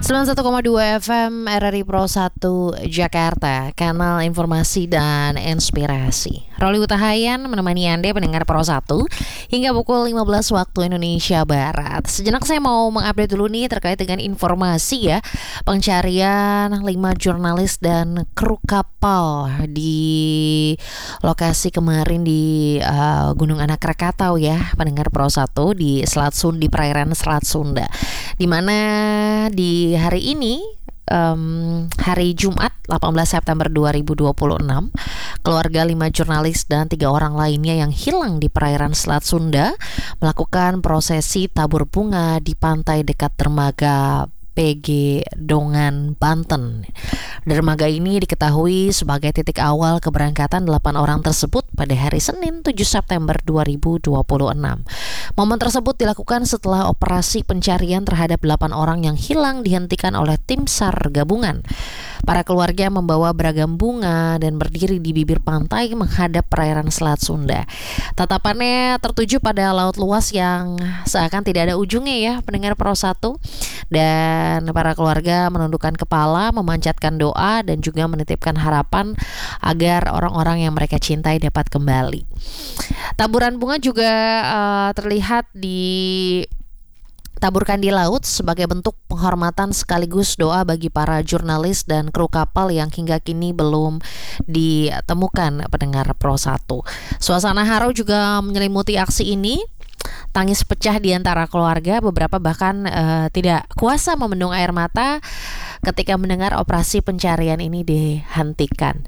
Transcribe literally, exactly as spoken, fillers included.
sembilan puluh satu koma dua F M R R I Pro satu Jakarta, kanal informasi dan inspirasi. Roli Utahayan menemani Anda pendengar Pro satu hingga pukul lima belas waktu Indonesia Barat. Sejenak saya mau mengupdate dulu nih terkait dengan informasi ya, pencarian lima jurnalis dan kru kapal di lokasi kemarin di uh, Gunung Anak Krakatau ya, pendengar Pro satu di Selat Sunda, di perairan Selat Sunda, di mana di hari ini um, hari Jumat delapan belas September dua ribu dua puluh enam, keluarga lima jurnalis dan tiga orang lainnya yang hilang di perairan Selat Sunda melakukan prosesi tabur bunga di pantai dekat dermaga P G Dongan, Banten. Dermaga ini diketahui sebagai titik awal keberangkatan delapan orang tersebut pada hari Senin tujuh September dua ribu dua puluh enam. Momen tersebut dilakukan setelah operasi pencarian terhadap delapan orang yang hilang dihentikan oleh tim SAR gabungan. Para keluarga membawa beragam bunga dan berdiri di bibir pantai menghadap perairan Selat Sunda. Tatapannya tertuju pada laut luas yang seakan tidak ada ujungnya ya, pendengar Pro satu. Dan para keluarga menundukkan kepala, memanjatkan doa dan juga menitipkan harapan agar orang-orang yang mereka cintai dapat kembali. Taburan bunga juga uh, terlihat di taburkan di laut sebagai bentuk penghormatan sekaligus doa bagi para jurnalis dan kru kapal yang hingga kini belum ditemukan, pendengar Pro satu. Suasana haru juga menyelimuti aksi ini. Tangis pecah di antara keluarga, beberapa bahkan uh, tidak kuasa membendung air mata ketika mendengar operasi pencarian ini dihentikan.